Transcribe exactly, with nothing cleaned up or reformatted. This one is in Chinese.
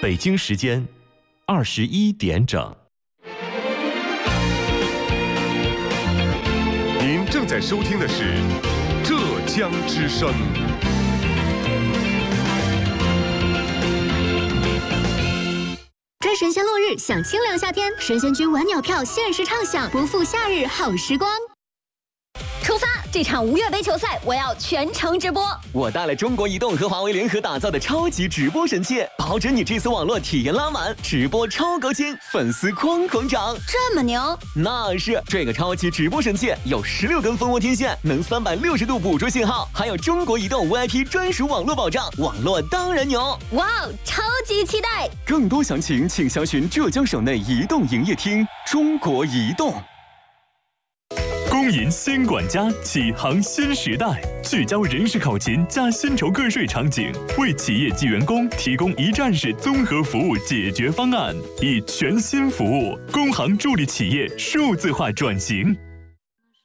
北京时间二十一点整。 您正在收听的是浙江之声。 追神仙落日，享清凉夏天，神仙居晚鸟票限时畅享，不负夏日好时光。出发！这场无月杯球赛，我要全程直播。 我带了中国移动和华为联合打造的超级直播神器，保证你这次网络体验拉满，直播超高清，粉丝哐哐涨。 这么牛？ 那是，这个超级直播神器有十六根蜂窝天线，能三百六十度捕捉信号，还有中国移动 V I P 专属网络保障，网络当然牛。 哇哦，超级期待！ 更多详情请详询浙江省内移动营业厅。中国移动。 工银新管家启航新时代，聚焦人事考勤加薪酬个税场景，为企业及员工提供一站式综合服务解决方案，以全新服务工行助力企业数字化转型。